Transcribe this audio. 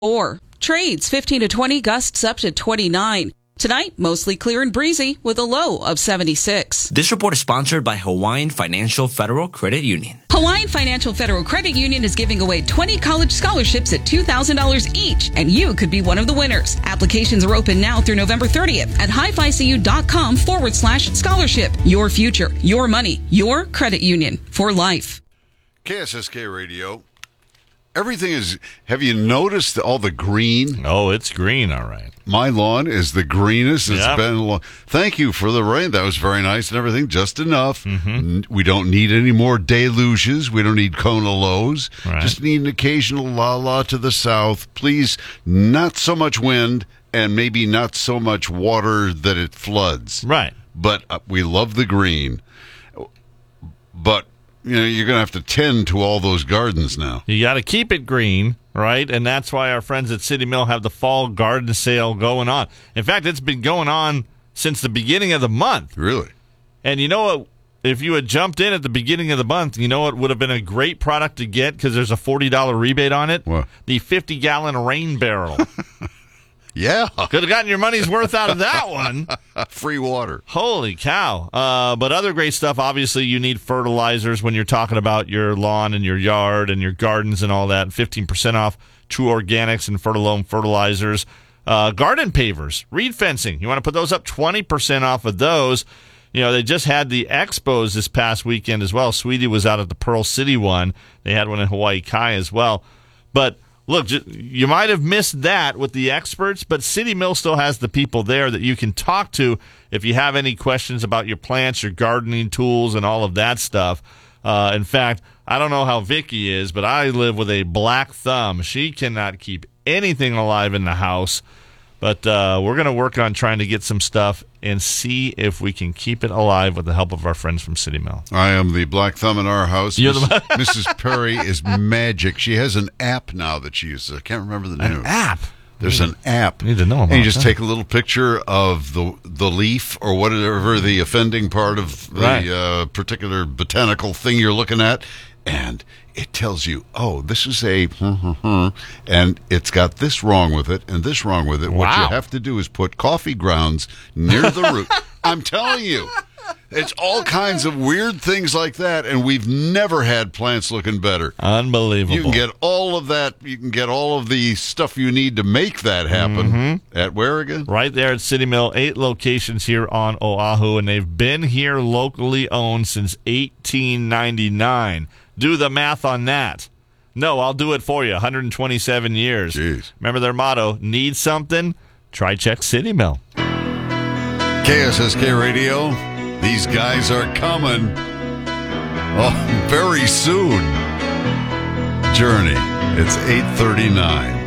Or trades 15 to 20, gusts up to 29. Tonight, mostly clear and breezy with a low of 76. This report is sponsored by Hawaiian Financial Federal Credit Union. Hawaiian Financial Federal Credit Union is giving away 20 college scholarships at $2,000 each, and you could be one of the winners. Applications are open now through November 30th at highficu.com/scholarship. Your future, your money, your credit union for life. KSSK Radio. Everything is, have you noticed all the green? Oh, it's green, all right. My lawn is the greenest it's Yep. been. Thank you for the rain. That was very nice and everything, just enough. We don't need any more deluges. We don't need Kona lows. Right. Just need an occasional la-la to the south. Please, not so much wind and maybe not so much water that it floods. Right. But we love the green. But you're going to have to tend to all those gardens now. You got to keep it green, right? And that's why our friends at City Mill have the fall garden sale going on. In fact, it's been going on since the beginning of the month. Really? And you know what? If you had jumped in at the beginning of the month, you know what would have been a great product to get because there's a $40 rebate on it? What? The 50-gallon rain barrel. Yeah. Could have gotten your money's worth out of that one. Free water. Holy cow. But other great stuff, obviously, you need fertilizers when you're talking about your lawn and your yard and your gardens and all that. 15% off True Organics and Fertilome fertilizers. Garden pavers, reed fencing. You want to put those up 20% off of those. They just had the expos this past weekend as well. Sweetie was out at the Pearl City one. They had one in Hawaii Kai as well. But look, you might have missed that with the experts, but City Mill still has the people there that you can talk to if you have any questions about your plants, your gardening tools, and all of that stuff. In fact, I don't know how Vicky is, but I live with a black thumb. She cannot keep anything alive in the house. But we're going to work on trying to get some stuff and see if we can keep it alive with the help of our friends from City Mill. I am the black thumb in our house. You're the- Mrs. Perry is magic. She has an app now that she uses. I can't remember the name. An app? There's an app. I need to know about And you just that. take a little picture of the leaf or whatever the offending part of the Right. particular botanical thing you're looking at, and it tells you, oh, this is a and it's got this wrong with it and this wrong with it. What you Wow. have to do is put coffee grounds near the root. I'm telling you. It's all kinds of weird things like that, and we've never had plants looking better. Unbelievable. You can get all of that. You can get all of the stuff you need to make that happen. At where again? Right there at City Mill, 8 locations here on Oahu, and they've been here locally owned since 1899. Do the math on that. No, I'll do it for you. 127 years. Jeez. Remember their motto, need something? Try check City Mill. KSSK Radio. These guys are coming. Oh, very soon. Journey. It's 8:39.